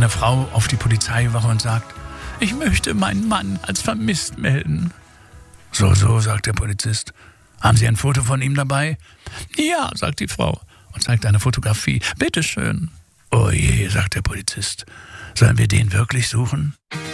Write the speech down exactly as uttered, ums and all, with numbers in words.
eine Frau auf die Polizeiwache und sagt: Ich möchte meinen Mann als vermisst melden. So, so, sagt der Polizist. Haben Sie ein Foto von ihm dabei? Ja, sagt die Frau und zeigt eine Fotografie. Bitteschön. Oh je, sagt der Polizist. Sollen wir den wirklich suchen?